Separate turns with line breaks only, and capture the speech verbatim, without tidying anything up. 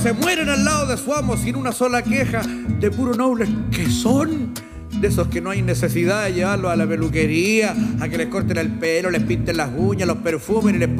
Se mueren al lado de su amo sin una sola queja, de puro nobles que son, de esos que no hay necesidad de llevarlos a la peluquería, a que les corten el pelo, les pinten las uñas, los perfumen y les